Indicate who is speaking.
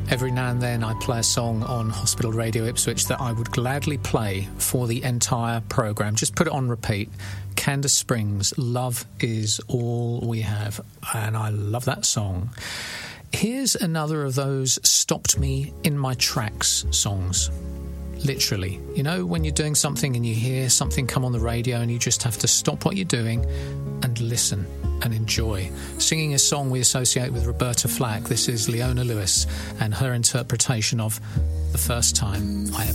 Speaker 1: Every now and then I play a song on Hospital Radio Ipswich that I would gladly play for the entire programme. Just put it on repeat. Candace Springs, Love Is All We Have. And I love that song. Here's another of those stopped me in my tracks songs. Literally. You know, when you're doing something and you hear something come on the radio and you just have to stop what you're doing and listen and enjoy. Singing a song we associate with Roberta Flack. This is Leona Lewis and her interpretation of The First Time I Ever